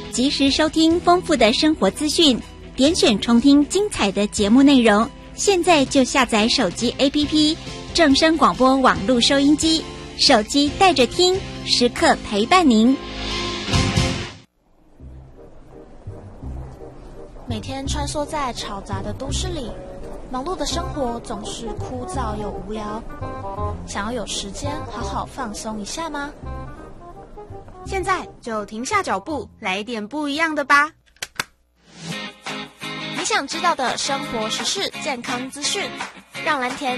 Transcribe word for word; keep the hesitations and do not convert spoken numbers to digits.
及时收听丰富的生活资讯，点选重听精彩的节目内容。现在就下载手机 A P P 正声广播网络收音机，手机带着听，时刻陪伴您。 每天穿梭在嘈杂的都市里，忙碌的生活总是枯燥又无聊。想要有时间好好放松一下吗？ 现在就停下脚步，来一点不一样的吧。 你想知道的生活时事、健康资讯，让蓝田